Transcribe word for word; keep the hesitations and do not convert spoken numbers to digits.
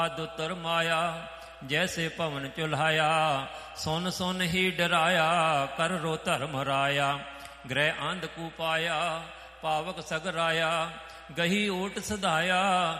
ਦੁਤਰ ਮਾਇਆ ਜੈਸੇ ਭਵਨ ਚੁਲਹਾਇਆ, ਸੁਨ ਸੁਨ ਹੀ ਡਰਾਇਆ ਕਰ ਰੋ ਧਰਮ ਰਾਇਆ। ਗ੍ਰਹਿ ਅੰਧ ਕੂ ਪਾਇਆ ਪਾਵਕ ਸਗਰਾਇਆ, ਗਹੀ ਓਟ ਸਦਾਇਆ